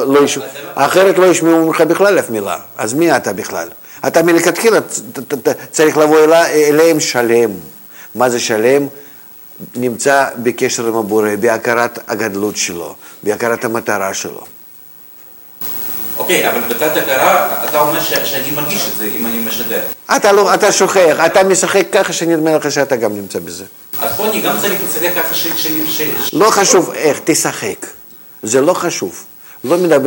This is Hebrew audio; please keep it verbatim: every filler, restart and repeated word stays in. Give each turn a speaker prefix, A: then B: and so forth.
A: לא יש... אחרת לא ישמעו ממך בכלל אף מילה. אז מי אתה בכלל? אתה מלכתחילה צריך לבוא אליהם שלם. מה זה שלם? נמצא בקשר עם הבורא, בהכרת הגדלות שלו, בהכרת המטרה שלו.
B: אוקיי, אבל בתת הכרה, אתה אומר שאני מרגיש את זה אם אני משדר.
A: אתה לא, אתה שוכח, אתה משחק ככה שנדמה לך שאתה גם נמצא בזה.
B: אז פה אני גם צריך לשחק ככה ש...
A: לא חשוב איך, תשחק. זה לא חשוב. לא מדבר